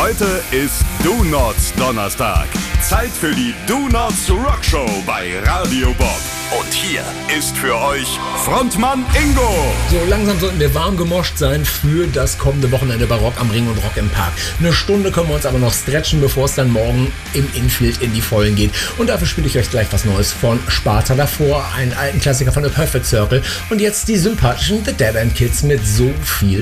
Heute ist Donuts Donnerstag. Zeit für die Donuts Rock Show bei Radio Bob. Und hier ist für euch Frontmann Ingo. So langsam sollten wir warm gemoscht sein für das kommende Wochenende bei Rock am Ring und Rock im Park. Eine Stunde können wir uns aber noch stretchen, bevor es dann morgen im Infield in die Vollen geht. Und dafür spiele ich euch gleich was Neues von Sparta, davor einen alten Klassiker von The Perfect Circle und jetzt die sympathischen The Dead End Kids mit So viel